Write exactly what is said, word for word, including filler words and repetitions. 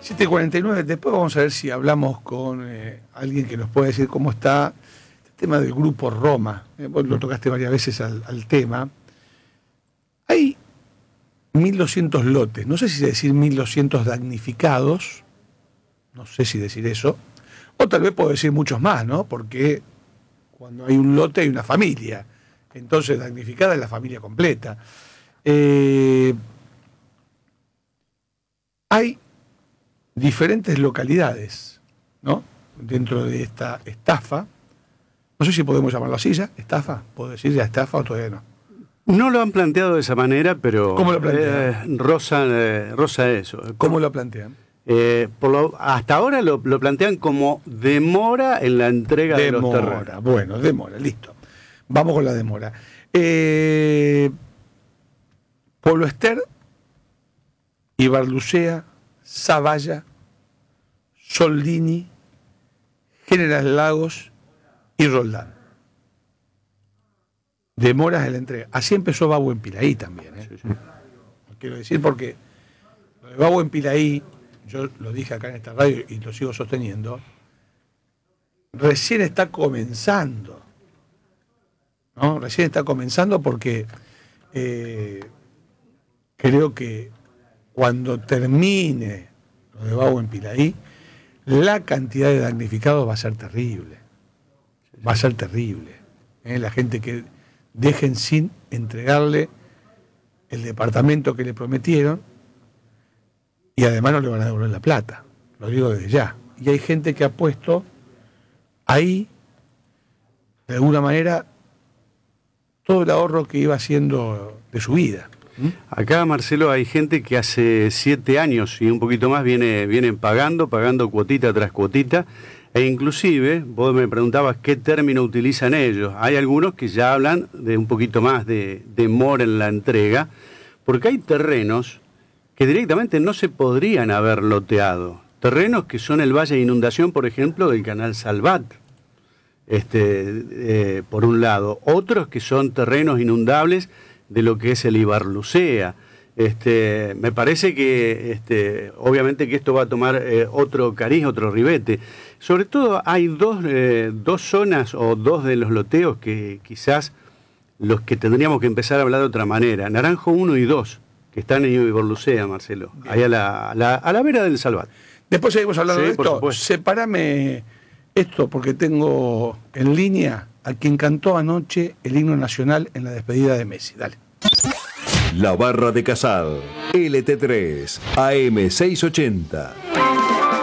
siete cuarenta y nueve, después vamos a ver si hablamos con eh, alguien que nos pueda decir cómo está el tema del grupo Roma. Eh, vos lo tocaste varias veces al, al tema. Hay mil doscientos lotes, no sé si decir mil doscientos damnificados, no sé si decir eso, o tal vez puedo decir muchos más, ¿no? Porque cuando hay un lote hay una familia, entonces damnificada es la familia completa. Eh, hay diferentes localidades, ¿no? Dentro de esta estafa, no sé si podemos llamarlo así ya, estafa, ¿puedo decir ya estafa o todavía no? No lo han planteado de esa manera, pero ¿Cómo lo plantean? Eh, rosa, eh, rosa eso. ¿Cómo lo plantean? Eh, por lo, hasta ahora lo, lo plantean como demora en la entrega Demora, de los terrenos. Bueno, demora, listo. Vamos con la demora. Eh, Pueblo Ester, Ibarlucea, Zavalla, Soldini, General Lagos y Roldán. Demoras en la entrega. Así empezó Babo en Pilaí también. ¿eh? Sí, sí. Quiero decir porque lo de Babo en Pilaí, yo lo dije acá en esta radio y lo sigo sosteniendo, recién está comenzando. ¿no? Recién está comenzando porque eh, creo que cuando termine lo de Babo en Pilaí, la cantidad de damnificados va a ser terrible. Va a ser terrible. ¿eh? La gente que dejen sin entregarle el departamento que le prometieron y además no le van a devolver la plata. Lo digo desde ya. Y hay gente que ha puesto ahí, de alguna manera, todo el ahorro que iba haciendo de su vida. ¿Mm? Acá, Marcelo, hay gente que hace siete años y un poquito más viene, vienen pagando, pagando cuotita tras cuotita, e inclusive, vos me preguntabas qué término utilizan ellos. Hay algunos que ya hablan de un poquito más de demora en la entrega, porque hay terrenos que directamente no se podrían haber loteado. Terrenos que son el valle de inundación, por ejemplo, del canal Salvat, este, eh, por un lado. Otros que son terrenos inundables de lo que es el Ibarlucea. Este, me parece que, este, obviamente que esto va a tomar eh, otro cariz, otro ribete. Sobre todo hay dos, eh, dos zonas o dos de los loteos que quizás los que tendríamos que empezar a hablar de otra manera. Naranjo uno y dos, que están en Ibarlucea, Marcelo, bien, ahí a la, a, la, a la vera del Salvat. Después seguimos hablando sí, de esto. Sepárame esto porque tengo en línea a quien cantó anoche el himno nacional en la despedida de Messi. Dale. La Barra de Casal, L T tres, A M seiscientos ochenta.